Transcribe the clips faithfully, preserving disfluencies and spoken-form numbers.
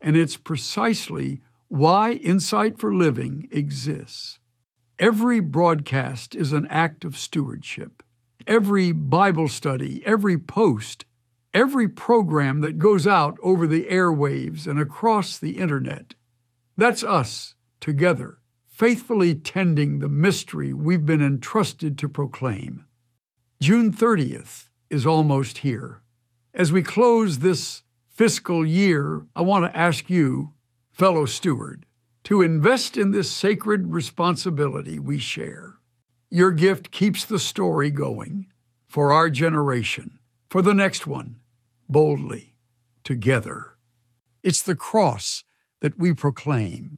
and it's precisely why Insight for Living exists. Every broadcast is an act of stewardship. Every Bible study, every post, every program that goes out over the airwaves and across the internet. That's us, together, faithfully tending the mystery we've been entrusted to proclaim. June thirtieth is almost here. As we close this fiscal year, I want to ask you, fellow steward, to invest in this sacred responsibility we share. Your gift keeps the story going for our generation, for the next one, boldly, together. It's the cross that we proclaim.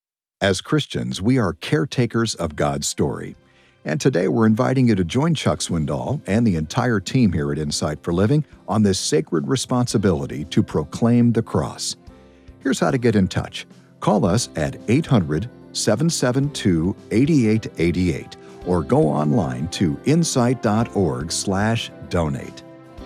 As Christians, we are caretakers of God's story. And today we're inviting you to join Chuck Swindoll and the entire team here at Insight for Living on this sacred responsibility to proclaim the cross. Here's how to get in touch. Call us at eight hundred, seven seven two, eight eight eight eight or go online to insight.org slash donate.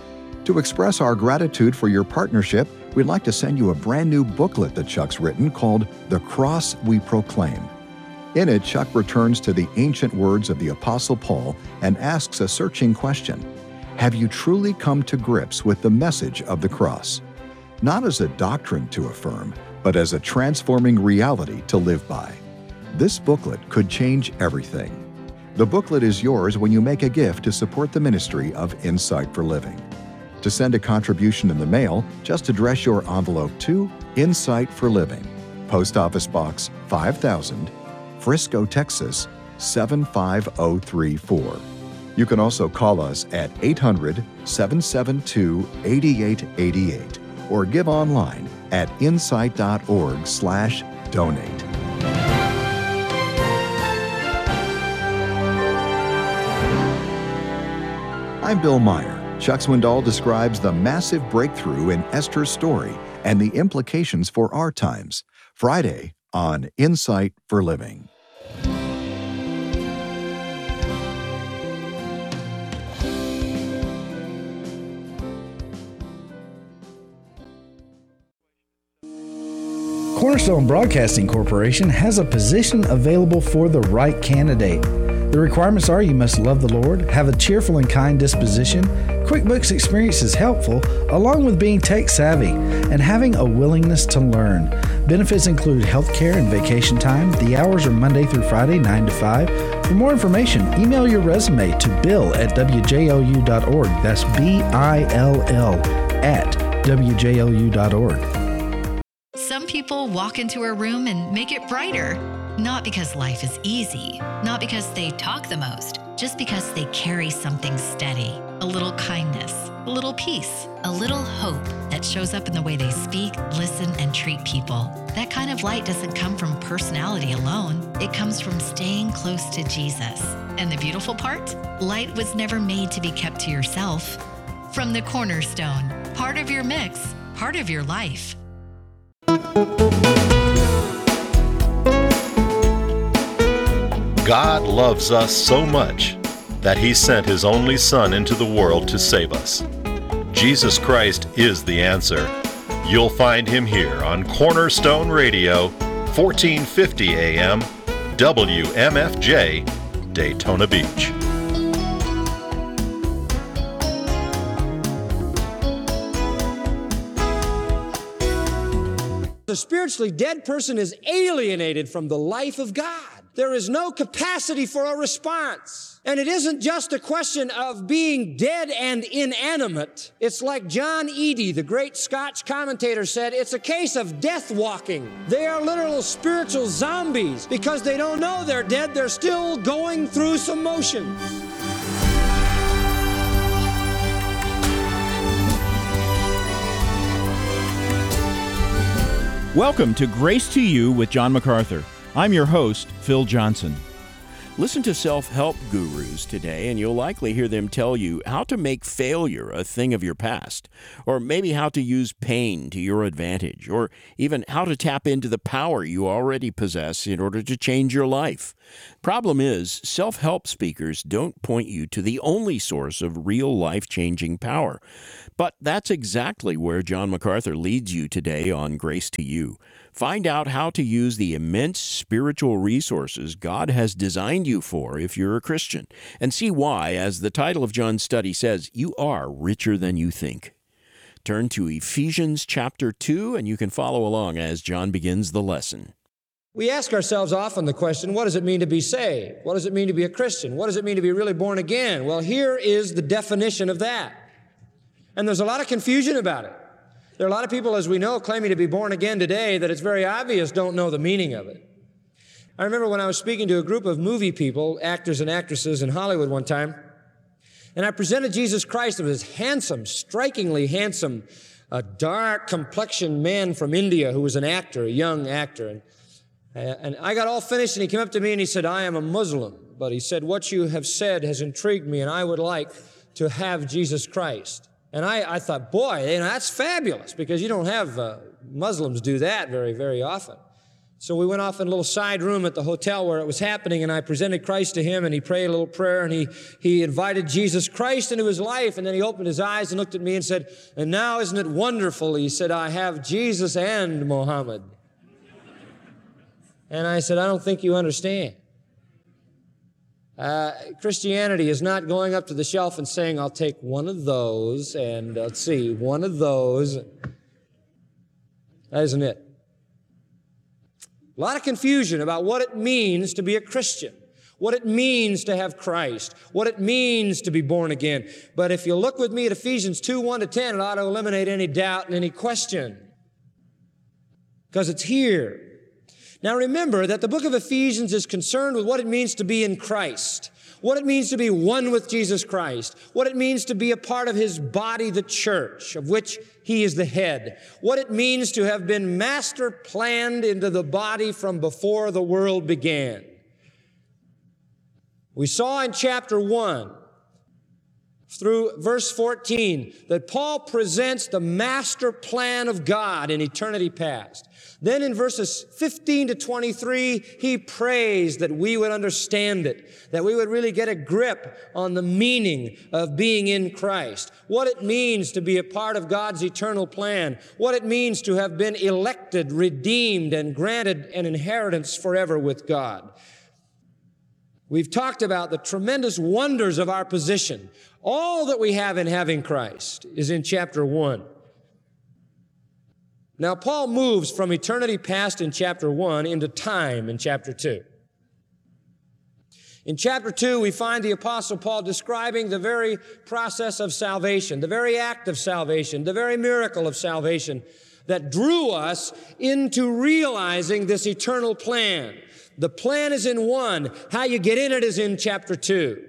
To express our gratitude for your partnership, we'd like to send you a brand new booklet that Chuck's written called The Cross We Proclaim. In it, Chuck returns to the ancient words of the Apostle Paul and asks a searching question. Have you truly come to grips with the message of the cross? Not as a doctrine to affirm, but as a transforming reality to live by. This booklet could change everything. The booklet is yours when you make a gift to support the ministry of Insight for Living. To send a contribution in the mail, just address your envelope to Insight for Living, Post Office Box five thousand, Frisco, Texas seven five zero three four. You can also call us at eight hundred, seven seven two, eight eight eight eight or give online at insight.org slash donate. I'm Bill Meyer. Chuck Swindoll describes the massive breakthrough in Esther's story and the implications for our times. Friday on Insight for Living. Cornerstone Broadcasting Corporation has a position available for the right candidate. The requirements are you must love the Lord, have a cheerful and kind disposition, QuickBooks experience is helpful, along with being tech savvy, and having a willingness to learn. Benefits include health care and vacation time. The hours are Monday through Friday, nine to five. For more information, email your resume to bill at w j l u dot org. That's B I L L at w j l u dot org. Some people walk into a room and make it brighter. Not because life is easy, not because they talk the most, just because they carry something steady, a little kindness, a little peace, a little hope that shows up in the way they speak, listen, and treat people. That kind of light doesn't come from personality alone. It comes from staying close to Jesus. And the beautiful part? Light was never made to be kept to yourself. From the Cornerstone, part of your mix, part of your life. God loves us so much that He sent His only Son into the world to save us. Jesus Christ is the answer. You'll find Him here on Cornerstone Radio, fourteen fifty A M, W M F J, Daytona Beach. The spiritually dead person is alienated from the life of God. There is no capacity for a response. And it isn't just a question of being dead and inanimate. It's like John Eadie, the great Scotch commentator, said, it's a case of death walking. They are literal spiritual zombies. Because they don't know they're dead, they're still going through some motions. Welcome to Grace to You with John MacArthur. I'm your host, Phil Johnson. Listen to self-help gurus today, and you'll likely hear them tell you how to make failure a thing of your past, or maybe how to use pain to your advantage, or even how to tap into the power you already possess in order to change your life. Problem is, self-help speakers don't point you to the only source of real life-changing power. But that's exactly where John MacArthur leads you today on Grace to You. Find out how to use the immense spiritual resources God has designed you for if you're a Christian, and see why, as the title of John's study says, you are richer than you think. Turn to Ephesians chapter two, and you can follow along as John begins the lesson. We ask ourselves often the question, what does it mean to be saved? What does it mean to be a Christian? What does it mean to be really born again? Well, here is the definition of that. And there's a lot of confusion about it. There are a lot of people, as we know, claiming to be born again today that it's very obvious don't know the meaning of it. I remember when I was speaking to a group of movie people, actors and actresses in Hollywood one time, and I presented Jesus Christ as this handsome, strikingly handsome, a dark complexioned man from India who was an actor, a young actor. And, and I got all finished, and he came up to me and he said, I am a Muslim, but he said, what you have said has intrigued me, and I would like to have Jesus Christ. And I, I thought, boy, you know, that's fabulous, because you don't have uh, Muslims do that very, very often. So we went off in a little side room at the hotel where it was happening, and I presented Christ to him, and he prayed a little prayer, and he, he invited Jesus Christ into his life, and then he opened his eyes and looked at me and said, and now isn't it wonderful? He said, I have Jesus and Muhammad. And I said, I don't think you understand. Uh, Christianity is not going up to the shelf and saying, I'll take one of those, and uh, let's see, one of those. That isn't it. A lot of confusion about what it means to be a Christian, what it means to have Christ, what it means to be born again. But if you look with me at Ephesians two, one to ten, it ought to eliminate any doubt and any question, because it's here. Now remember that the book of Ephesians is concerned with what it means to be in Christ, what it means to be one with Jesus Christ, what it means to be a part of His body, the church, of which He is the head, what it means to have been master planned into the body from before the world began. We saw in chapter one through verse fourteen that Paul presents the master plan of God in eternity past. Then in verses fifteen to twenty-three, he prays that we would understand it, that we would really get a grip on the meaning of being in Christ, what it means to be a part of God's eternal plan, what it means to have been elected, redeemed, and granted an inheritance forever with God. We've talked about the tremendous wonders of our position. All that we have in having Christ is in chapter one. Now, Paul moves from eternity past in chapter one into time in chapter two. In chapter two, we find the Apostle Paul describing the very process of salvation, the very act of salvation, the very miracle of salvation that drew us into realizing this eternal plan. The plan is in one. How you get in it is in chapter two.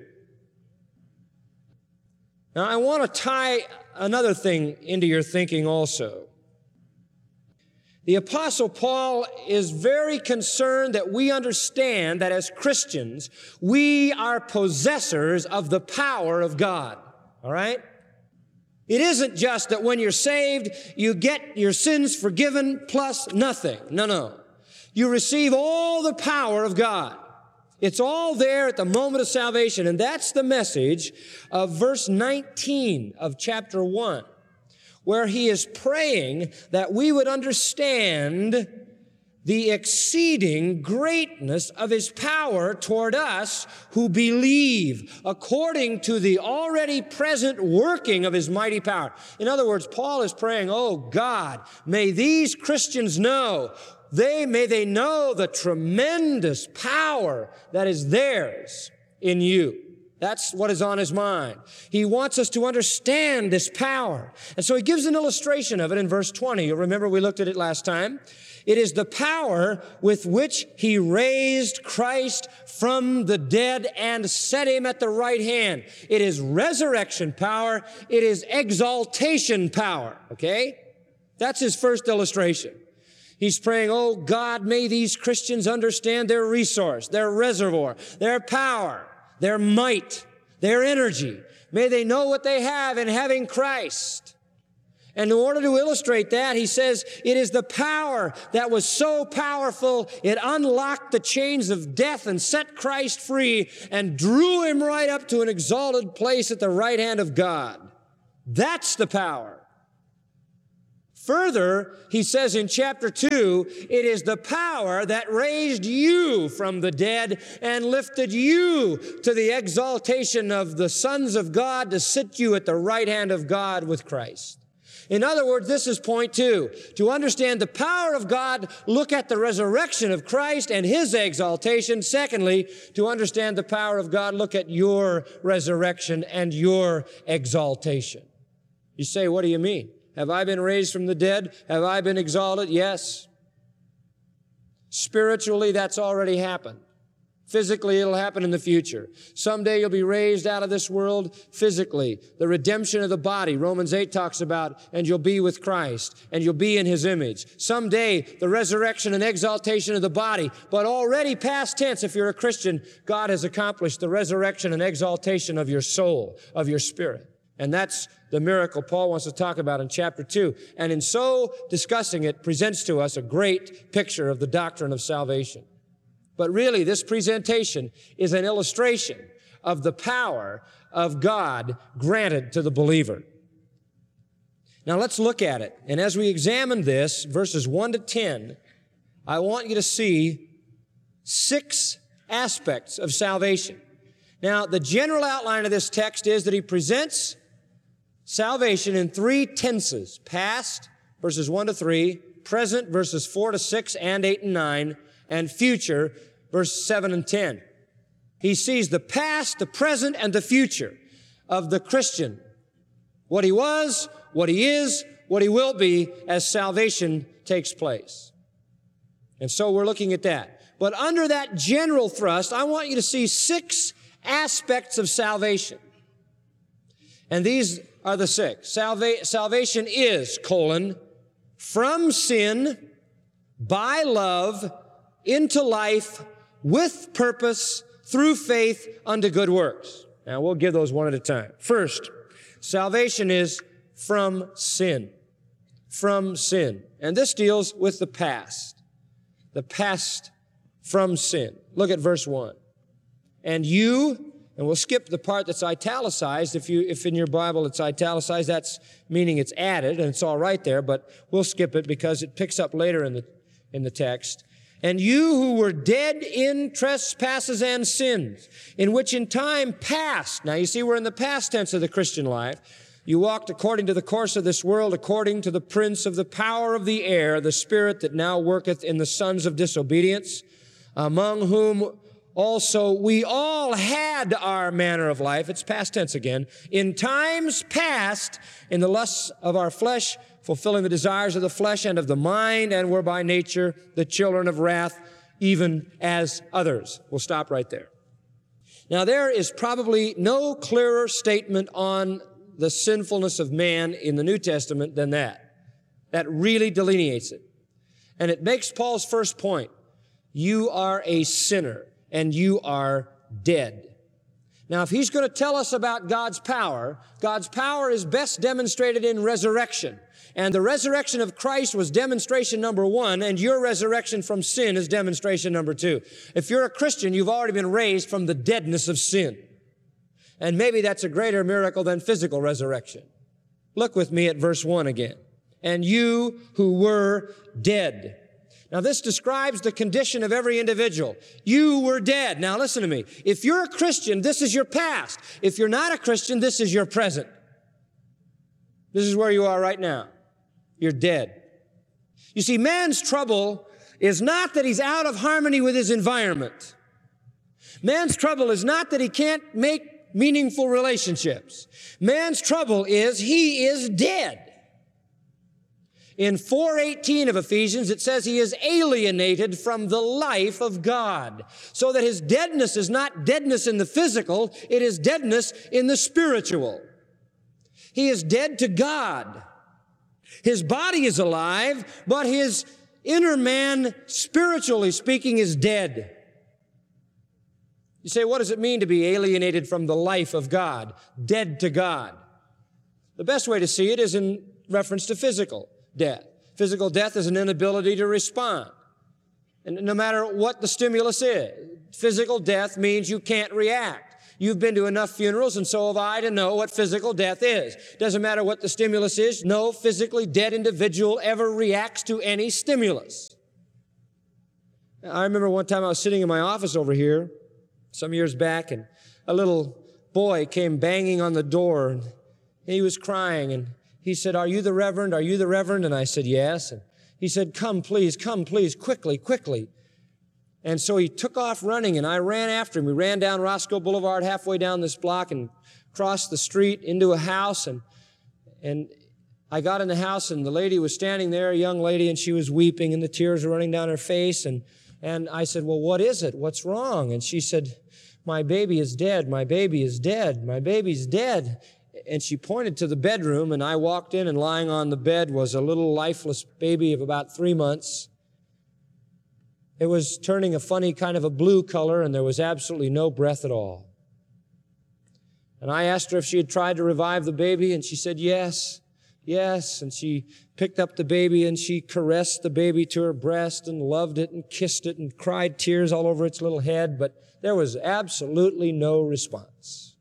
Now, I want to tie another thing into your thinking also. The Apostle Paul is very concerned that we understand that as Christians, we are possessors of the power of God. All right? It isn't just that when you're saved, you get your sins forgiven plus nothing. No, no. You receive all the power of God. It's all there at the moment of salvation. And that's the message of verse nineteen of chapter one, where he is praying that we would understand the exceeding greatness of His power toward us who believe, according to the already present working of His mighty power. In other words, Paul is praying, oh God, may these Christians know, they may they know the tremendous power that is theirs in you. That's what is on his mind. He wants us to understand this power. And so he gives an illustration of it in verse twenty. You'll remember we looked at it last time. It is the power with which He raised Christ from the dead and set Him at the right hand. It is resurrection power. It is exaltation power. Okay? That's his first illustration. He's praying, oh God, may these Christians understand their resource, their reservoir, their power, their might, their energy. May they know what they have in having Christ. And in order to illustrate that, he says, it is the power that was so powerful, it unlocked the chains of death and set Christ free and drew him right up to an exalted place at the right hand of God. That's the power. Further, he says in chapter two, it is the power that raised you from the dead and lifted you to the exaltation of the sons of God to sit you at the right hand of God with Christ. In other words, this is point two. To understand the power of God, look at the resurrection of Christ and his exaltation. Secondly, to understand the power of God, look at your resurrection and your exaltation. You say, what do you mean? Have I been raised from the dead? Have I been exalted? Yes. Spiritually, that's already happened. Physically, it'll happen in the future. Someday you'll be raised out of this world physically. The redemption of the body, Romans eight talks about, and you'll be with Christ, and you'll be in his image. Someday, the resurrection and exaltation of the body, but already past tense, if you're a Christian, God has accomplished the resurrection and exaltation of your soul, of your spirit. And that's the miracle Paul wants to talk about in chapter two. And in so discussing it, presents to us a great picture of the doctrine of salvation. But really, this presentation is an illustration of the power of God granted to the believer. Now let's look at it. And as we examine this, verses one to ten, I want you to see six aspects of salvation. Now, the general outline of this text is that he presents salvation in three tenses: past, verses one to three, present, verses four to six and eight and nine, and future, verses seven and ten. He sees the past, the present, and the future of the Christian. What he was, what he is, what he will be as salvation takes place. And so we're looking at that. But under that general thrust, I want you to see six aspects of salvation. And these are the six. Salva- salvation is, colon, from sin, by love, into life, with purpose, through faith, unto good works. Now, we'll give those one at a time. First, salvation is from sin. From sin. And this deals with the past. The past from sin. Look at verse one. And you, and we'll skip the part that's italicized. If you, if in your Bible it's italicized, that's meaning it's added, and it's all right there, but we'll skip it because it picks up later in the, in the text. And you who were dead in trespasses and sins, in which in time past, now you see we're in the past tense of the Christian life, you walked according to the course of this world, according to the prince of the power of the air, the spirit that now worketh in the sons of disobedience, among whom also we all had our manner of life, it's past tense again, in times past, in the lusts of our flesh, fulfilling the desires of the flesh and of the mind, and were by nature the children of wrath, even as others. We'll stop right there. Now, there is probably no clearer statement on the sinfulness of man in the New Testament than that. That really delineates it. And it makes Paul's first point. You are a sinner, and you are dead. Now, if he's going to tell us about God's power, God's power is best demonstrated in resurrection. And the resurrection of Christ was demonstration number one, and your resurrection from sin is demonstration number two. If you're a Christian, you've already been raised from the deadness of sin. And maybe that's a greater miracle than physical resurrection. Look with me at verse one again. And you who were dead. Now, this describes the condition of every individual. You were dead. Now, listen to me. If you're a Christian, this is your past. If you're not a Christian, this is your present. This is where you are right now. You're dead. You see, man's trouble is not that he's out of harmony with his environment. Man's trouble is not that he can't make meaningful relationships. Man's trouble is he is dead. In four eighteen of Ephesians, it says he is alienated from the life of God, so that his deadness is not deadness in the physical, it is deadness in the spiritual. He is dead to God. His body is alive, but his inner man, spiritually speaking, is dead. You say, what does it mean to be alienated from the life of God, dead to God? The best way to see it is in reference to physical death. Physical death is an inability to respond. And no matter what the stimulus is, physical death means you can't react. You've been to enough funerals, and so have I, to know what physical death is. Doesn't matter what the stimulus is, no physically dead individual ever reacts to any stimulus. I remember one time I was sitting in my office over here some years back, and a little boy came banging on the door, and he was crying, and he said, "Are you the Reverend? Are you the Reverend?" And I said, "Yes." And he said, "Come, please, come, please, quickly, quickly." And so he took off running, and I ran after him. We ran down Roscoe Boulevard, halfway down this block, and crossed the street into a house. And, and I got in the house, and the lady was standing there, a young lady, and she was weeping, and the tears were running down her face. And, and I said, "Well, what is it? What's wrong?" And she said, "My baby is dead. My baby is dead. My baby's dead." And she pointed to the bedroom, and I walked in, and lying on the bed was a little lifeless baby of about three months. It was turning a funny kind of a blue color, and there was absolutely no breath at all. And I asked her if she had tried to revive the baby, and she said yes, yes. And she picked up the baby, and she caressed the baby to her breast and loved it and kissed it and cried tears all over its little head, but there was absolutely no response.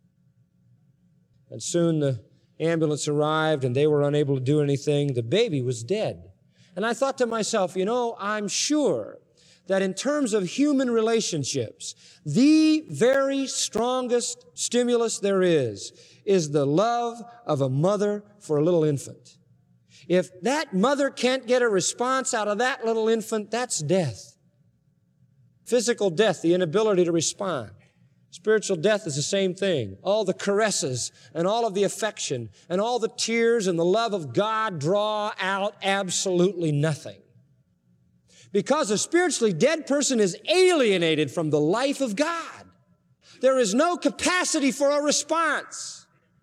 And soon the ambulance arrived, and they were unable to do anything. The baby was dead. And I thought to myself, you know, I'm sure that in terms of human relationships, the very strongest stimulus there is, is the love of a mother for a little infant. If that mother can't get a response out of that little infant, that's death. Physical death, the inability to respond. Spiritual death is the same thing. All the caresses and all of the affection and all the tears and the love of God draw out absolutely nothing. Because a spiritually dead person is alienated from the life of God. There is no capacity for a response.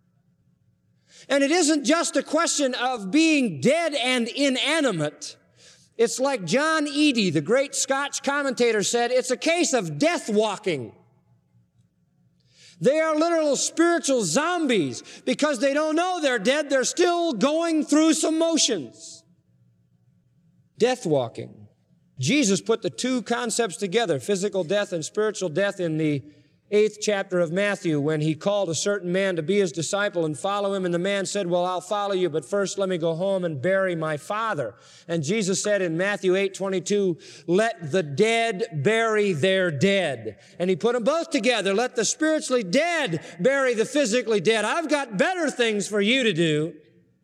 And it isn't just a question of being dead and inanimate. It's like John Eadie, the great Scotch commentator, said, it's a case of death walking. They are literal spiritual zombies because they don't know they're dead. They're still going through some motions. Death walking. Jesus put the two concepts together, physical death and spiritual death, in the eighth chapter of Matthew when he called a certain man to be his disciple and follow him. And the man said, "Well, I'll follow you, but first let me go home and bury my father." And Jesus said in Matthew eight twenty-two, "Let the dead bury their dead." And he put them both together. Let the spiritually dead bury the physically dead. I've got better things for you to do.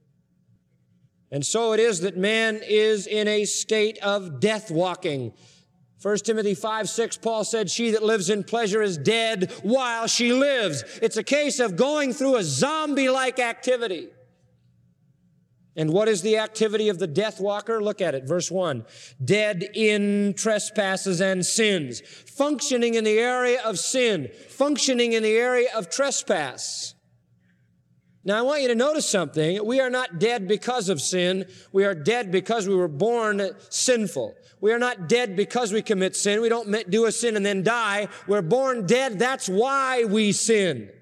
And so it is that man is in a state of death walking. First Timothy five six, Paul said, "She that lives in pleasure is dead while she lives." It's a case of going through a zombie-like activity. And what is the activity of the death walker? Look at it, verse one. Dead in trespasses and sins. Functioning in the area of sin. Functioning in the area of trespass. Now, I want you to notice something. We are not dead because of sin. We are dead because we were born sinful. We are not dead because we commit sin. We don't do a sin and then die. We're born dead. That's why we sin.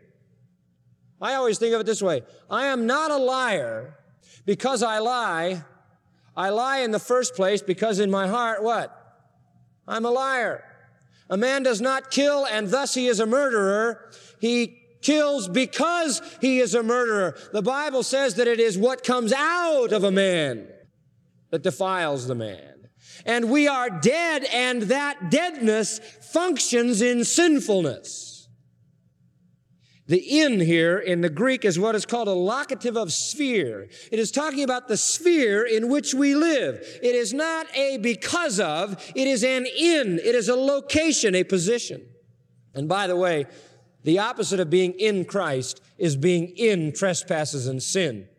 I always think of it this way. I am not a liar because I lie. I lie in the first place because in my heart, what? I'm a liar. A man does not kill and thus he is a murderer. He kills because he is a murderer. The Bible says that it is what comes out of a man that defiles the man. And we are dead, and that deadness functions in sinfulness. The in here in the Greek is what is called a locative of sphere. It is talking about the sphere in which we live. It is not a because of, it is an in. It is a location, a position. And by the way, the opposite of being in Christ is being in trespasses and sin.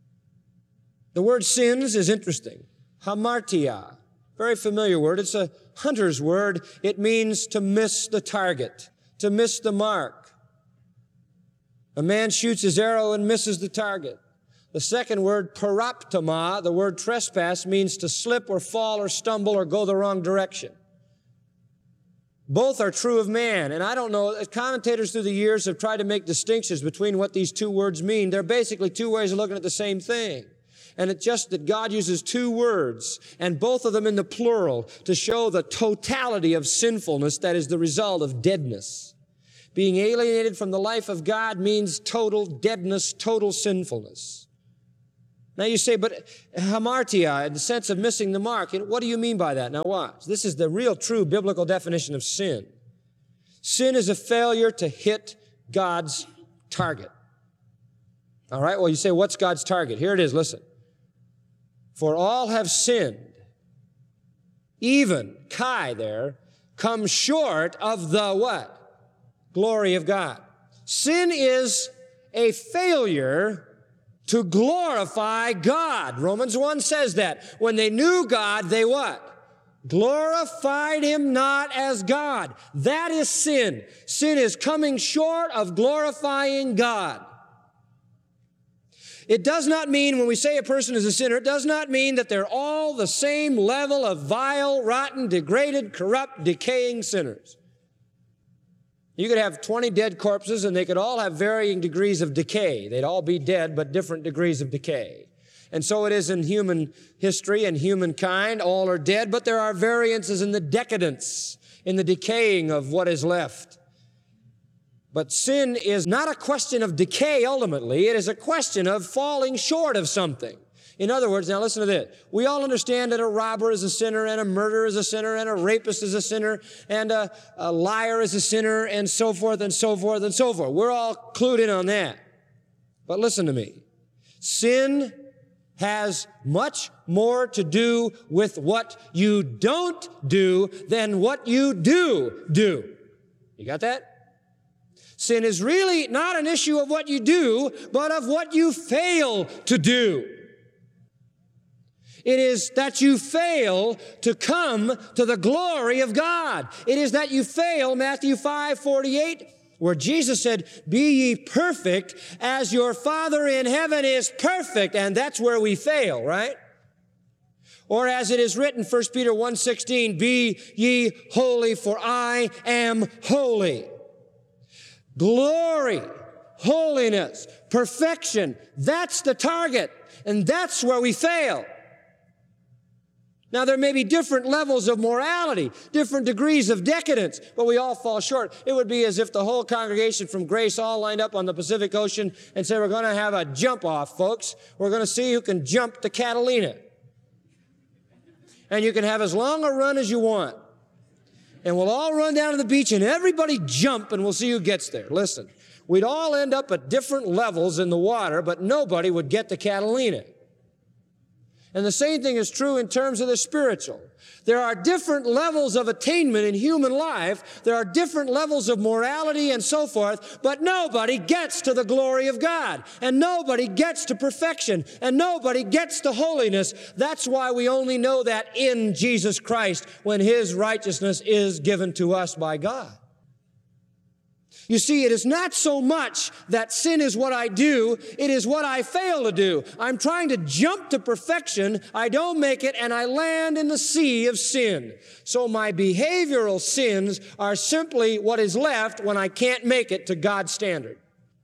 The word sins is interesting. Hamartia, very familiar word. It's a hunter's word. It means to miss the target, to miss the mark. A man shoots his arrow and misses the target. The second word, paraptoma, the word trespass, means to slip or fall or stumble or go the wrong direction. Both are true of man, and I don't know, commentators through the years have tried to make distinctions between what these two words mean. They're basically two ways of looking at the same thing. And it's just that God uses two words, and both of them in the plural, to show the totality of sinfulness that is the result of deadness. Being alienated from the life of God means total deadness, total sinfulness. Now you say, but hamartia, in the sense of missing the mark, what do you mean by that? Now watch. This is the real true biblical definition of sin. Sin is a failure to hit God's target. All right, well you say, what's God's target? Here it is, listen. For all have sinned, even, Kai there, come short of the what? Glory of God. Sin is a failure to glorify God. Romans one says that. When they knew God, they what? Glorified Him not as God. That is sin. Sin is coming short of glorifying God. It does not mean, when we say a person is a sinner, it does not mean that they're all the same level of vile, rotten, degraded, corrupt, decaying sinners. You could have twenty dead corpses and they could all have varying degrees of decay. They'd all be dead, but different degrees of decay. And so it is in human history and humankind. All are dead, but there are variances in the decadence, in the decaying of what is left. But sin is not a question of decay ultimately. It is a question of falling short of something. In other words, now listen to this. We all understand that a robber is a sinner, and a murderer is a sinner, and a rapist is a sinner, and a, a liar is a sinner, and so forth and so forth and so forth. We're all clued in on that. But listen to me. Sin has much more to do with what you don't do than what you do do. You got that? Sin is really not an issue of what you do, but of what you fail to do. It is that you fail to come to the glory of God. It is that you fail, Matthew five forty-eight, where Jesus said, be ye perfect as your Father in heaven is perfect. And that's where we fail, right? Or as it is written, First Peter one sixteen, be ye holy, for I am holy. Glory, holiness, perfection, that's the target. And that's where we fail. Now, there may be different levels of morality, different degrees of decadence, but we all fall short. It would be as if the whole congregation from Grace all lined up on the Pacific Ocean and said, we're going to have a jump-off, folks. We're going to see who can jump to Catalina. And you can have as long a run as you want. And we'll all run down to the beach and everybody jump and we'll see who gets there. Listen, we'd all end up at different levels in the water, but nobody would get to Catalina. And the same thing is true in terms of the spiritual. There are different levels of attainment in human life. There are different levels of morality and so forth, but nobody gets to the glory of God. And nobody gets to perfection. And nobody gets to holiness. That's why we only know that in Jesus Christ when His righteousness is given to us by God. You see, it is not so much that sin is what I do, it is what I fail to do. I'm trying to jump to perfection, I don't make it, and I land in the sea of sin. So my behavioral sins are simply what is left when I can't make it to God's standard.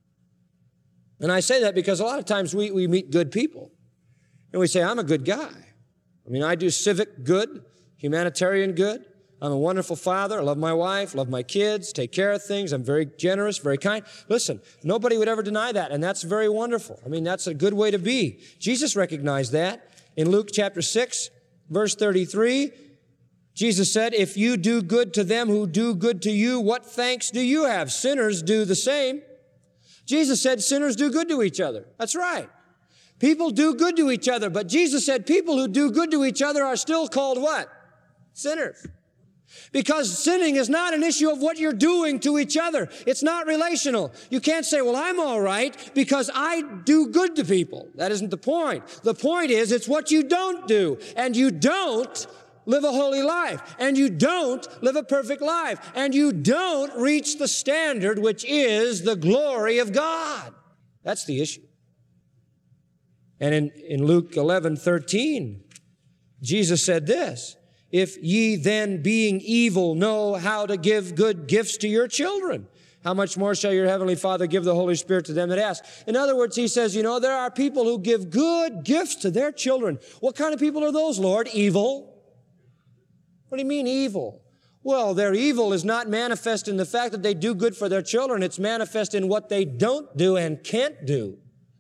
And I say that because a lot of times we, we meet good people, and we say, I'm a good guy. I mean, I do civic good, humanitarian good. I'm a wonderful father. I love my wife, love my kids, take care of things. I'm very generous, very kind. Listen, nobody would ever deny that, and that's very wonderful. I mean, that's a good way to be. Jesus recognized that. In Luke chapter six, verse thirty-three, Jesus said, if you do good to them who do good to you, what thanks do you have? Sinners do the same. Jesus said sinners do good to each other. That's right. People do good to each other, but Jesus said people who do good to each other are still called what? Sinners. Because sinning is not an issue of what you're doing to each other. It's not relational. You can't say, well, I'm all right because I do good to people. That isn't the point. The point is it's what you don't do. And you don't live a holy life. And you don't live a perfect life. And you don't reach the standard which is the glory of God. That's the issue. And in, in Luke eleven thirteen, Jesus said this, if ye then being evil know how to give good gifts to your children, how much more shall your heavenly Father give the Holy Spirit to them that ask? In other words, he says, you know, there are people who give good gifts to their children. What kind of people are those, Lord? Evil. What do you mean evil? Well, their evil is not manifest in the fact that they do good for their children. It's manifest in what they don't do and can't do.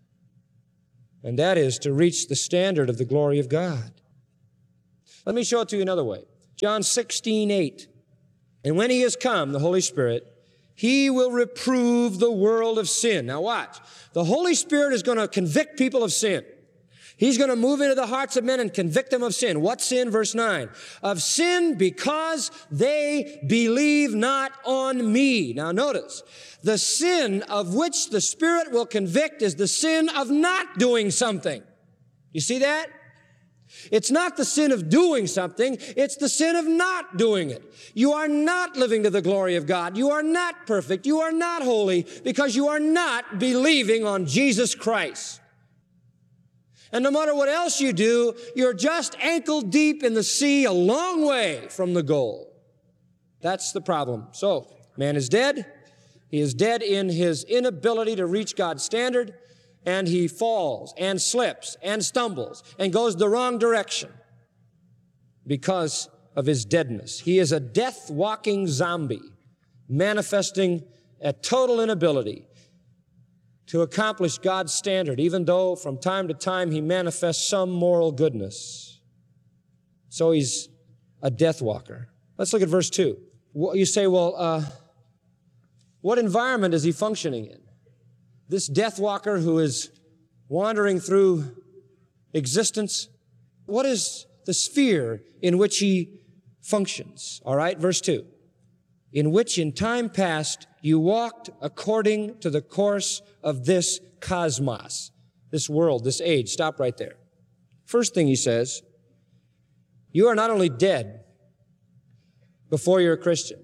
And that is to reach the standard of the glory of God. Let me show it to you another way. John sixteen eight. And when he has come, the Holy Spirit, he will reprove the world of sin. Now watch. The Holy Spirit is going to convict people of sin. He's going to move into the hearts of men and convict them of sin. What sin? Verse nine. Of sin because they believe not on me. Now notice, the sin of which the Spirit will convict is the sin of not doing something. You see that? It's not the sin of doing something, it's the sin of not doing it. You are not living to the glory of God. You are not perfect. You are not holy because you are not believing on Jesus Christ. And no matter what else you do, you're just ankle deep in the sea, a long way from the goal. That's the problem. So, man is dead. He is dead in his inability to reach God's standard. And he falls and slips and stumbles and goes the wrong direction because of his deadness. He is a death-walking zombie, manifesting a total inability to accomplish God's standard, even though from time to time he manifests some moral goodness. So he's a death walker. Let's look at verse two. You say, well, uh, what environment is he functioning in? This death walker who is wandering through existence, what is the sphere in which he functions? All right, verse two. In which in time past you walked according to the course of this cosmos, this world, this age. Stop right there. First thing he says, you are not only dead before you're a Christian,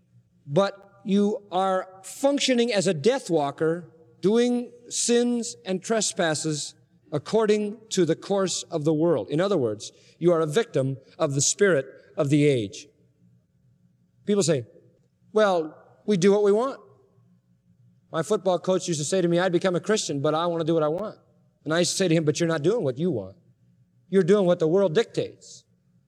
but you are functioning as a death walker, doing sins and trespasses according to the course of the world. In other words, you are a victim of the spirit of the age. People say, well, we do what we want. My football coach used to say to me, I'd become a Christian, but I want to do what I want. And I used to say to him, but you're not doing what you want. You're doing what the world dictates.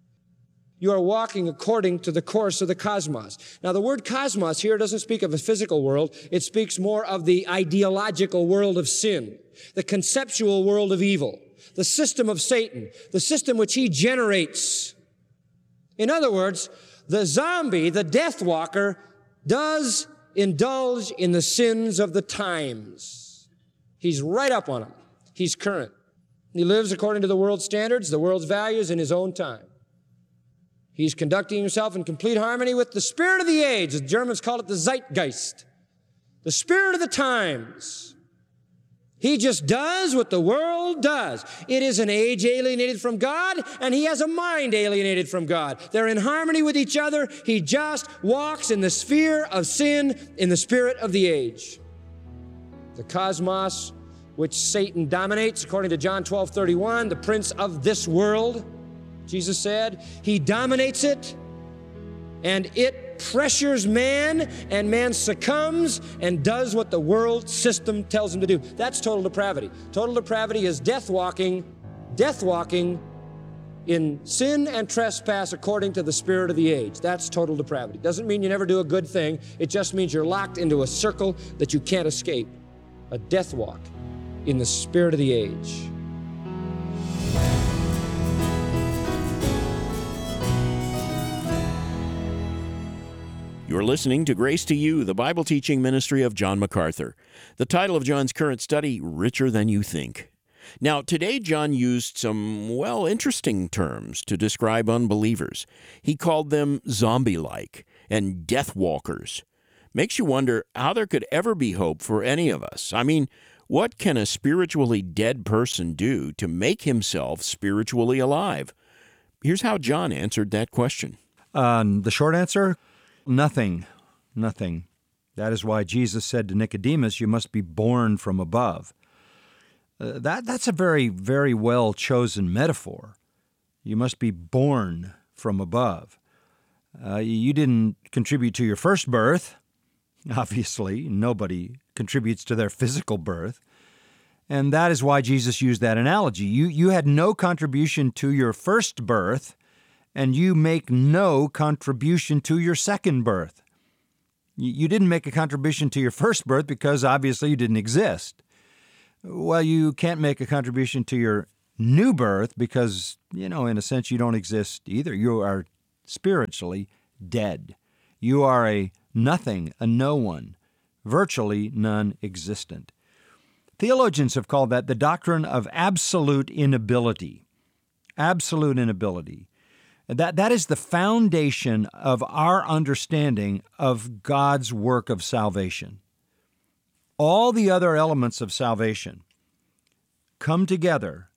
You are walking according to the course of the cosmos. Now, the word cosmos here doesn't speak of a physical world. It speaks more of the ideological world of sin, the conceptual world of evil, the system of Satan, the system which he generates. In other words, the zombie, the death walker, does indulge in the sins of the times. He's right up on them. He's current. He lives according to the world's standards, the world's values in his own time. He's conducting himself in complete harmony with the spirit of the age. The Germans call it the Zeitgeist, the spirit of the times. He just does what the world does. It is an age alienated from God, and he has a mind alienated from God. They're in harmony with each other. He just walks in the sphere of sin, in the spirit of the age. The cosmos, which Satan dominates, according to John twelve thirty-one, the prince of this world, Jesus said, he dominates it, and it pressures man, and man succumbs and does what the world system tells him to do. That's total depravity. Total depravity is death walking, death walking in sin and trespass according to the spirit of the age. That's total depravity. Doesn't mean you never do a good thing. It just means you're locked into a circle that you can't escape. A death walk in the spirit of the age. You're listening to Grace to You, the Bible teaching ministry of John MacArthur. The title of John's current study, Richer Than You Think. Now, today John used some, well, interesting terms to describe unbelievers. He called them zombie-like and death walkers. Makes you wonder how there could ever be hope for any of us. I mean, what can a spiritually dead person do to make himself spiritually alive? Here's how John answered that question. Um, the short answer? Nothing, nothing. That is why Jesus said to Nicodemus, you must be born from above. Uh, that that's a very, very well chosen metaphor. You must be born from above. Uh, you didn't contribute to your first birth. Obviously, nobody contributes to their physical birth. And that is why Jesus used that analogy. You, you had no contribution to your first birth, and you make no contribution to your second birth. You, you didn't make a contribution to your first birth because obviously you didn't exist. Well, you can't make a contribution to your new birth because, you know, in a sense, you don't exist either. You are spiritually dead. You are a nothing, a no one, virtually non-existent. Theologians have called that the doctrine of absolute inability. Absolute inability. That, that is the foundation of our understanding of God's work of salvation. All the other elements of salvation come together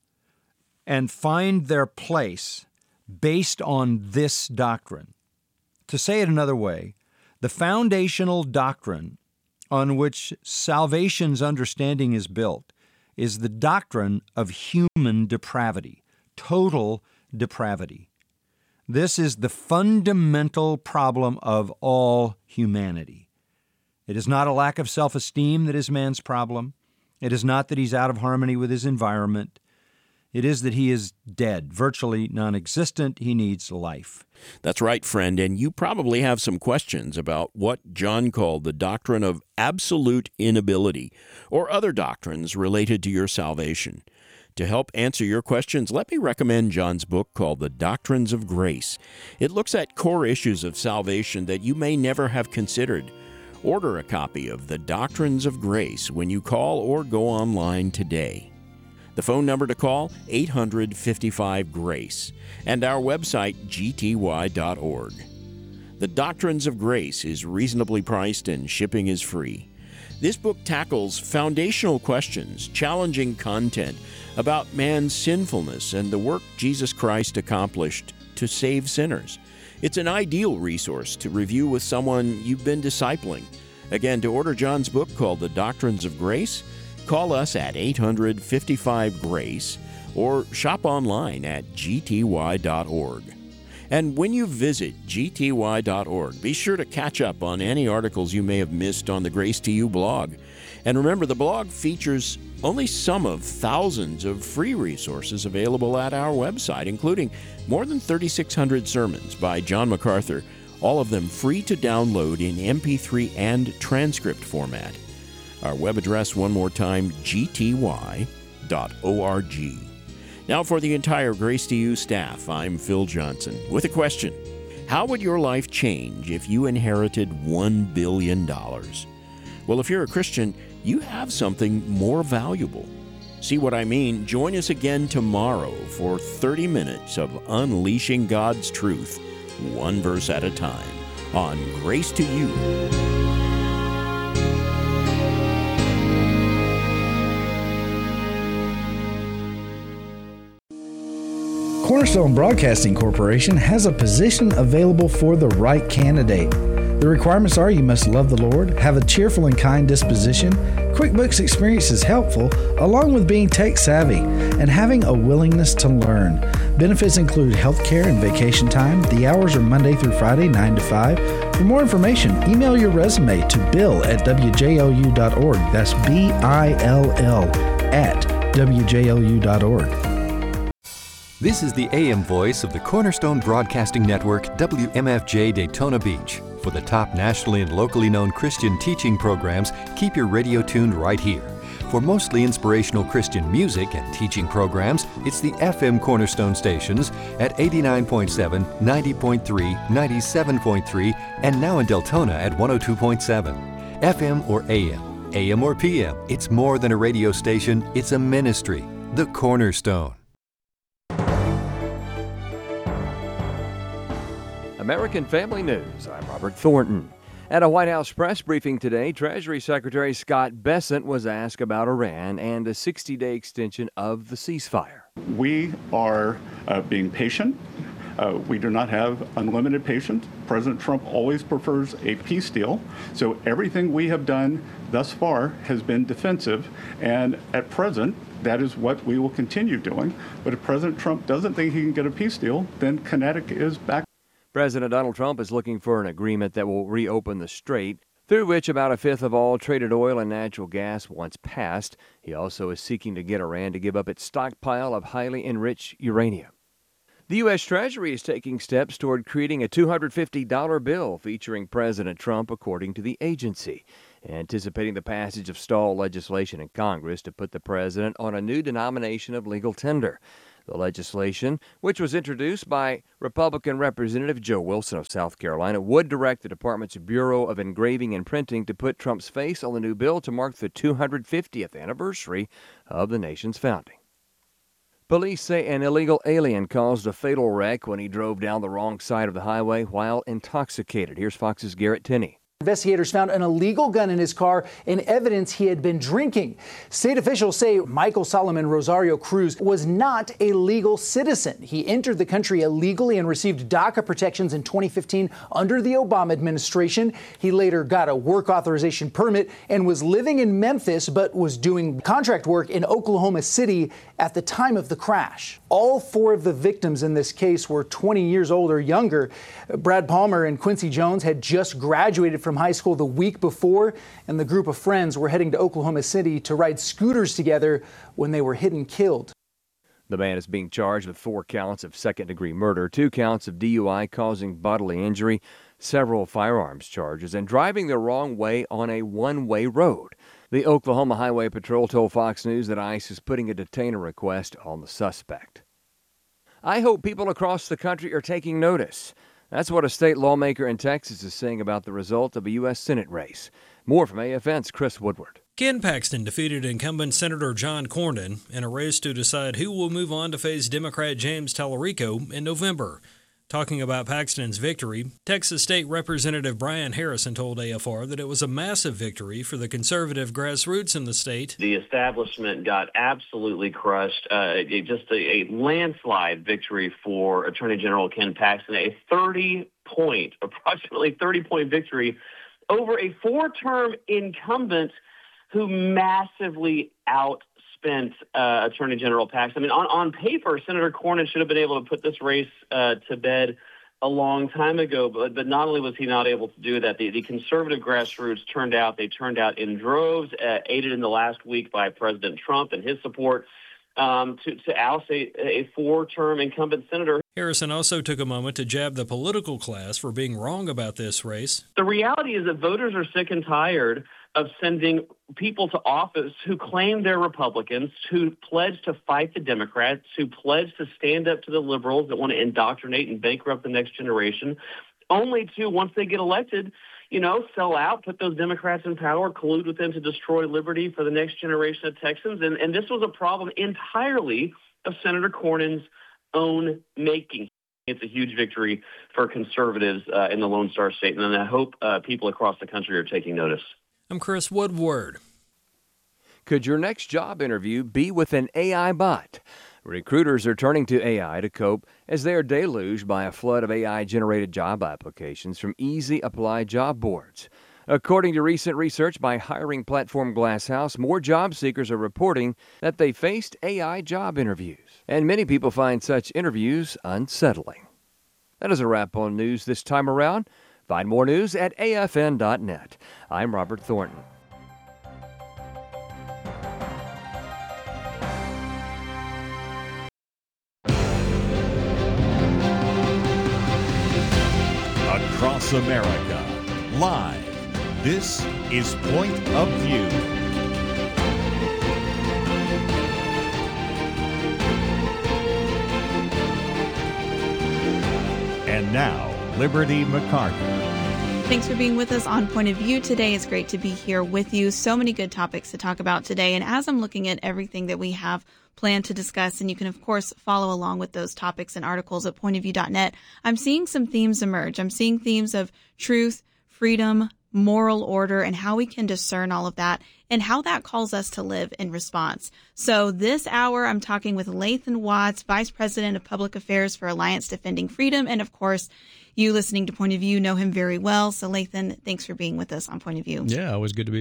and find their place based on this doctrine. To say it another way, the foundational doctrine on which salvation's understanding is built is the doctrine of human depravity, total depravity. This is the fundamental problem of all humanity. It is not a lack of self-esteem that is man's problem. It is not that he's out of harmony with his environment. It is that he is dead, virtually non-existent. He needs life. That's right, friend, and you probably have some questions about what John called the doctrine of absolute inability or other doctrines related to your salvation. To help answer your questions, let me recommend John's book called The Doctrines of Grace. It looks at core issues of salvation that you may never have considered. Order a copy of The Doctrines of Grace when you call or go online today. The phone number to call, eight hundred, fifty-five, GRACE, and our website, g t y dot org. The Doctrines of Grace is reasonably priced and shipping is free. This book tackles foundational questions, challenging content about man's sinfulness and the work Jesus Christ accomplished to save sinners. It's an ideal resource to review with someone you've been discipling. Again, to order John's book called The Doctrines of Grace, call us at eight hundred, fifty-five, GRACE or shop online at g t y dot org. And when you visit g t y dot org, be sure to catch up on any articles you may have missed on the Grace to You blog. And remember, the blog features only some of thousands of free resources available at our website, including more than thirty-six hundred sermons by John MacArthur, all of them free to download in M P three and transcript format. Our web address, one more time, g t y dot org. Now for the entire Grace to You staff, I'm Phil Johnson with a question. How would your life change if you inherited one billion dollars? Well, if you're a Christian, you have something more valuable. See what I mean? Join us again tomorrow for thirty minutes of unleashing God's truth, one verse at a time, on Grace to You. Cornerstone Broadcasting Corporation has a position available for the right candidate. The requirements are you must love the Lord, have a cheerful and kind disposition, QuickBooks experience is helpful, along with being tech savvy and having a willingness to learn. Benefits include health care and vacation time. The hours are Monday through Friday, nine to five. For more information, email your resume to bill at w j o u dot org. That's B I L L at w j o u dot org. This is the A M voice of the Cornerstone Broadcasting Network, W M F J Daytona Beach. For the top nationally and locally known Christian teaching programs, keep your radio tuned right here. For mostly inspirational Christian music and teaching programs, it's the F M Cornerstone stations at eighty-nine point seven, ninety point three, ninety-seven point three, and now in Deltona at one oh two point seven. F M or A M, A M or P M, it's more than a radio station, it's a ministry. The Cornerstone. American Family News, I'm Robert Thornton. At a White House press briefing today, Treasury Secretary Scott Bessent was asked about Iran and a sixty-day extension of the ceasefire. We are uh, being patient. Uh, we do not have unlimited patience. President Trump always prefers a peace deal. So everything we have done thus far has been defensive. And at present, that is what we will continue doing. But if President Trump doesn't think he can get a peace deal, then Kinetic is back. President Donald Trump is looking for an agreement that will reopen the strait, through which about a fifth of all traded oil and natural gas once passed. He also is seeking to get Iran to give up its stockpile of highly enriched uranium. The U S. Treasury is taking steps toward creating a two hundred fifty dollars bill featuring President Trump, according to the agency, anticipating the passage of stalled legislation in Congress to put the president on a new denomination of legal tender. The legislation, which was introduced by Republican Representative Joe Wilson of South Carolina, would direct the department's Bureau of Engraving and Printing to put Trump's face on the new bill to mark the two hundred fiftieth anniversary of the nation's founding. Police say an illegal alien caused a fatal wreck when he drove down the wrong side of the highway while intoxicated. Here's Fox's Garrett Tinney. Investigators found an illegal gun in his car and evidence he had been drinking. State officials say Michael Solomon Rosario Cruz was not a legal citizen. He entered the country illegally and received DACA protections in twenty fifteen under the Obama administration. He later got a work authorization permit and was living in Memphis, but was doing contract work in Oklahoma City at the time of the crash. All four of the victims in this case were twenty years old or younger. Brad Palmer and Quincy Jones had just graduated from high school the week before, and the group of friends were heading to Oklahoma City to ride scooters together when they were hit and killed. The man is being charged with four counts of second-degree murder, two counts of D U I causing bodily injury, several firearms charges, and driving the wrong way on a one-way road. The Oklahoma Highway Patrol told Fox News that ICE is putting a detainer request on the suspect. I hope people across the country are taking notice. That's what a state lawmaker in Texas is saying about the result of a U S. Senate race. More from A F N's Chris Woodward. Ken Paxton defeated incumbent Senator John Cornyn in a race to decide who will move on to face Democrat James Tallarico in November. Talking about Paxton's victory, Texas State Representative Brian Harrison told A F R that it was a massive victory for the conservative grassroots in the state. The establishment got absolutely crushed. Uh, it, just a, a landslide victory for Attorney General Ken Paxton, a thirty-point, approximately thirty-point victory over a four-term incumbent who massively out. Spent uh, Attorney General Paxton. I mean, on, on paper, Senator Cornyn should have been able to put this race uh, to bed a long time ago, but, but not only was he not able to do that, the, the conservative grassroots turned out. They turned out in droves, uh, aided in the last week by President Trump and his support um, to, to oust a, a four-term incumbent senator. Harrison also took a moment to jab the political class for being wrong about this race. The reality is that voters are sick and tired of sending people to office who claim they're Republicans, who pledge to fight the Democrats, who pledge to stand up to the liberals that want to indoctrinate and bankrupt the next generation, only to, once they get elected, you know, sell out, put those Democrats in power, collude with them to destroy liberty for the next generation of Texans. And, and this was a problem entirely of Senator Cornyn's own making. It's a huge victory for conservatives uh, in the Lone Star State, and I hope uh, people across the country are taking notice. I'm Chris Woodward. Could your next job interview be with an A I bot? Recruiters are turning to A I to cope as they are deluged by a flood of A I-generated job applications from easy apply job boards. According to recent research by hiring platform Glasshouse, more job seekers are reporting that they faced A I job interviews, and many people find such interviews unsettling. That is a wrap on news this time around. Find more news at A F N dot net. I'm Robert Thornton. Across America, live, this is Point of View. And now, Liberty McCarter. Thanks for being with us on Point of View today. It's great to be here with you. So many good topics to talk about today. And as I'm looking at everything that we have planned to discuss, and you can, of course, follow along with those topics and articles at point of view dot net, I'm seeing some themes emerge. I'm seeing themes of truth, freedom, moral order, and how we can discern all of that and how that calls us to live in response. So this hour, I'm talking with Lathan Watts, Vice President of Public Affairs for Alliance Defending Freedom. And of course, you listening to Point of View know him very well. So Lathan, thanks for being with us on Point of View. Yeah, always good to be back.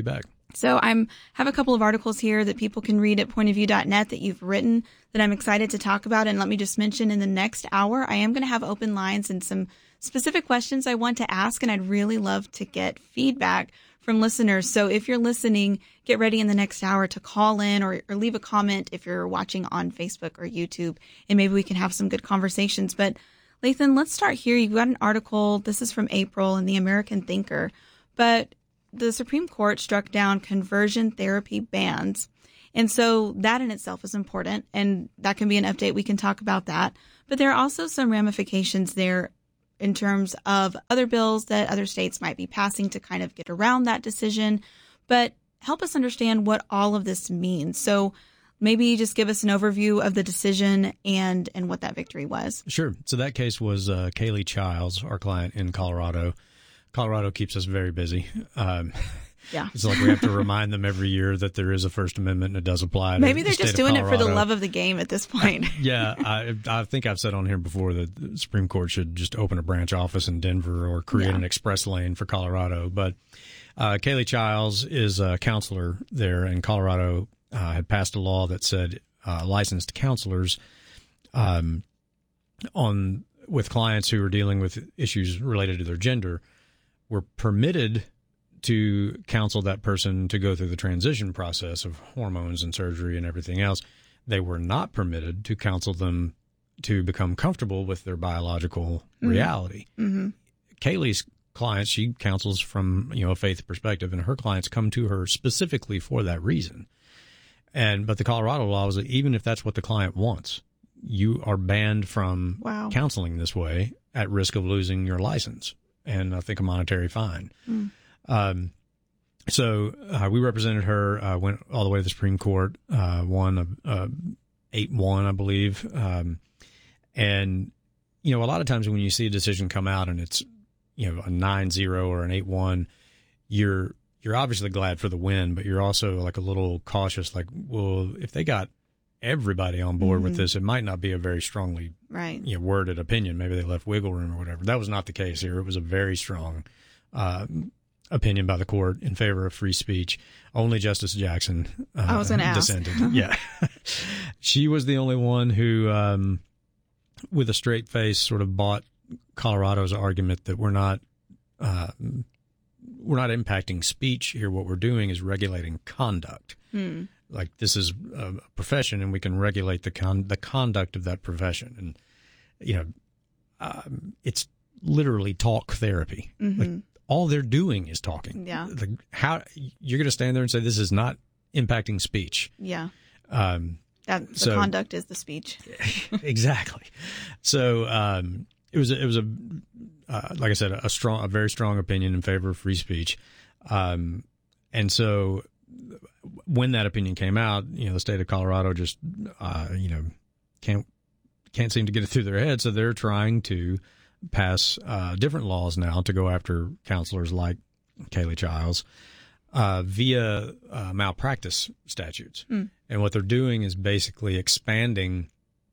So I have a couple of articles here that people can read at point of view dot net that you've written that I'm excited to talk about. And let me just mention, in the next hour, I am going to have open lines and some specific questions I want to ask, and I'd really love to get feedback from listeners. So if you're listening, get ready in the next hour to call in or, or leave a comment if you're watching on Facebook or YouTube, and maybe we can have some good conversations. But Lathan, let's start here. You've got an article. This is from April in the American Thinker. But the Supreme Court struck down conversion therapy bans. And so that in itself is important, and that can be an update. We can talk about that. But there are also some ramifications there in terms of other bills that other states might be passing to kind of get around that decision. But help us understand what all of this means. So maybe just give us an overview of the decision and, and what that victory was. Sure. So that case was uh, Kaylee Childs, our client in Colorado. Colorado keeps us very busy. Um, yeah. It's like we have to remind them every year that there is a First Amendment and it does apply to Maybe they're the just state of doing it for the Colorado. love of the game at this point. yeah. I, I think I've said on here before that the Supreme Court should just open a branch office in Denver or create Yeah. an express lane for Colorado. But uh, Kaylee Childs is a counselor there, and Colorado uh, had passed a law that said uh, licensed counselors um, on with clients who are dealing with issues related to their gender were permitted to counsel that person to go through the transition process of hormones and surgery and everything else. They were not permitted to counsel them to become comfortable with their biological Mm-hmm. reality. Mm-hmm. Kaylee's clients, she counsels from, you know, a faith perspective, and her clients come to her specifically for that reason. And but the Colorado law is that even if that's what the client wants, you are banned from Wow. counseling this way at risk of losing your license and I think a monetary fine. Mm. Um, so uh, we represented her, uh, went all the way to the Supreme Court, uh, won a, a eight one, I believe. Um, and, you know, a lot of times when you see a decision come out and it's, you know, a nine zero or an eight one, you're you're obviously glad for the win, but you're also like a little cautious, like, well, if they got everybody on board Mhm. with this, it might not be a very strongly Right. you know, worded opinion. Maybe they left wiggle room or whatever. That was not the case here. It was a very strong uh, opinion by the court in favor of free speech. Only Justice Jackson uh, I was gonna ask. dissented. yeah. She was the only one who, um, with a straight face, sort of bought Colorado's argument that we're not uh, we're not impacting speech here. What we're doing is regulating conduct. Hmm. Like this is a profession, and we can regulate the con- the conduct of that profession. And you know, um, it's literally talk therapy. Mhm. Like all they're doing is talking. Yeah. Like how you're going to stand there and say this is not impacting speech? Yeah. Um, That the so- conduct is the speech. exactly. So um, it was a, it was a uh, like I said, a strong, a very strong opinion in favor of free speech, um, and so when that opinion came out, you know, the state of Colorado just uh, you know can't can't seem to get it through their head, so they're trying to pass uh, different laws now to go after counselors like Kaylee Childs uh, via uh, malpractice statutes. Mm. And what they're doing is basically expanding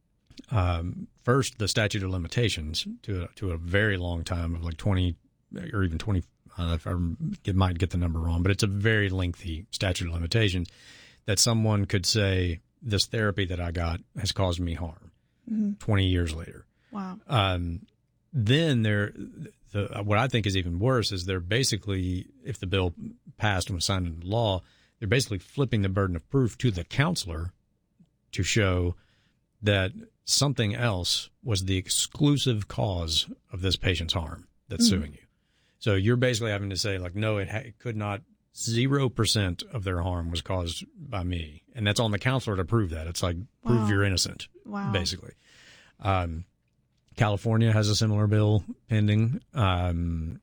um, first the statute of limitations to a, to a very long time of like twenty or even twenty. I don't know if I it might get the number wrong, but it's a very lengthy statute of limitations that someone could say this therapy that I got has caused me harm Mm-hmm. twenty years later. Wow. Um, then they're the what I think is even worse is they're basically, if the bill passed and was signed into law, they're basically flipping the burden of proof to the counselor to show that something else was the exclusive cause of this patient's harm that's Mm-hmm. suing you. So you're basically having to say, like, no, it, ha- it could not. Zero percent of their harm was caused by me, and that's on the counselor to prove that. It's like prove Wow. you're innocent, Wow. basically. Um, California has a similar bill pending. Um,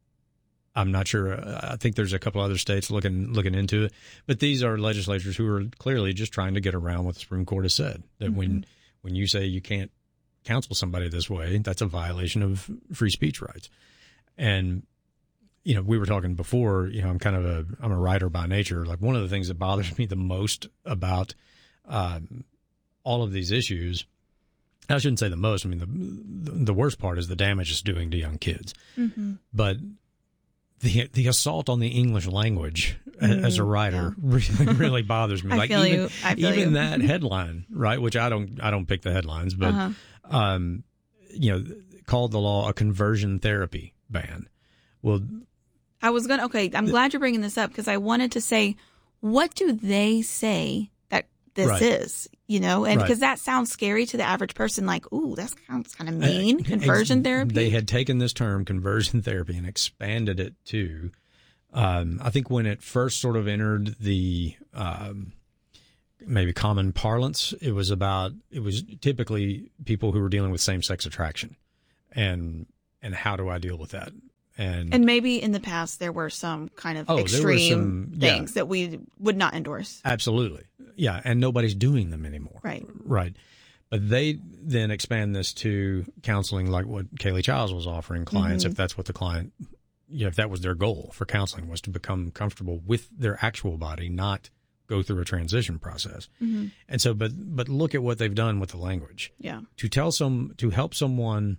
I'm not sure. I think there's a couple other states looking looking into it, but these are legislatures who are clearly just trying to get around what the Supreme Court has said. That Mm-hmm. when when you say you can't counsel somebody this way, that's a violation of free speech rights. And you know, we were talking before. You know, I'm kind of a I'm a writer by nature. Like one of the things that bothers me the most about um, all of these issues. I shouldn't say the most. I mean, the the worst part is the damage it's doing to young kids. Mm-hmm. But the the assault on the English language Mm, as a writer yeah. really really bothers me. I like feel even, you. I feel even you. that headline, right? Which I don't I don't pick the headlines, but Uh-huh. um, you know, called the law a conversion therapy ban. Well, I was going to, okay, I'm glad you're bringing this up because I wanted to say, what do they say that this Right. is? You know, and Right. because that sounds scary to the average person, like, ooh, that sounds kind of mean. Conversion Ex- therapy. They had taken this term, conversion therapy, and expanded it to, um, I think when it first sort of entered the um, maybe common parlance, it was about, it was typically people who were dealing with same-sex attraction. And and how do I deal with that? And, And maybe in the past there were some kind of Oh, there were extreme some- yeah. things that we would not endorse. Absolutely. Yeah. And nobody's doing them anymore. Right. Right. But they then expand this to counseling like what Kaylee Childs was offering clients, Mhm. if that's what the client, you know, if that was their goal for counseling, was to become comfortable with their actual body, not go through a transition process. Mhm. And so, but, but look at what they've done with the language. Yeah. To tell some, to help someone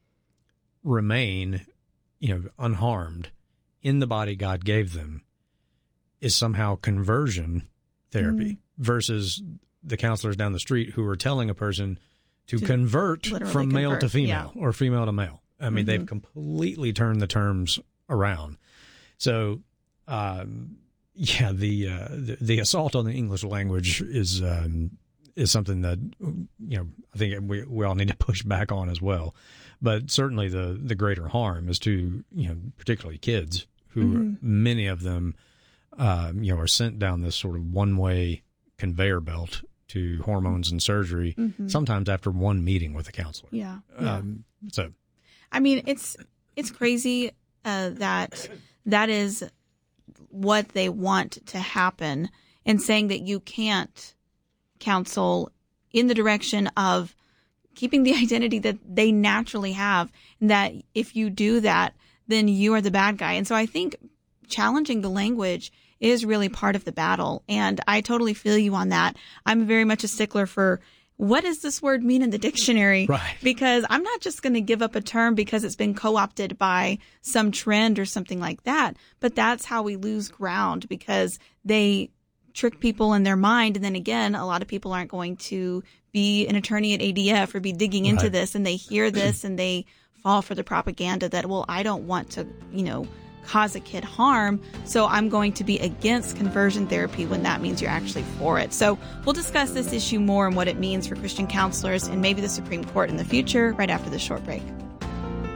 remain, you know, unharmed in the body God gave them is somehow conversion therapy versus the counselors down the street who are telling a person to, To convert literally from male to convert, female yeah. or female to male. I mean, Mhm. they've completely turned the terms around. So, um, yeah, the, uh, the the assault on the English language is um, is something that, you know, I think we we all need to push back on as well. But certainly the the greater harm is to, you know, particularly kids who Mhm. many of them, um, you know, are sent down this sort of one way conveyor belt to hormones and surgery, Mhm. sometimes after one meeting with a counselor. Yeah. yeah. Um, so, I mean, it's it's crazy uh, that that is what they want to happen, and saying that you can't counsel in the direction of keeping the identity that they naturally have, and that if you do that, then you are the bad guy. And so I think challenging the language is really part of the battle. And I totally feel you on that. I'm very much a stickler for what does this word mean in the dictionary? Right. Because I'm not just going to give up a term because it's been co-opted by some trend or something like that. But that's how we lose ground, because they trick people in their mind. And then again, a lot of people aren't going to be an attorney at A D F or be digging into Right. this, and they hear this and they fall for the propaganda that, well, I don't want to, you know, cause a kid harm, so I'm going to be against conversion therapy when that means you're actually for it. So we'll discuss this issue more and what it means for Christian counselors and maybe the Supreme Court in the future right after this short break.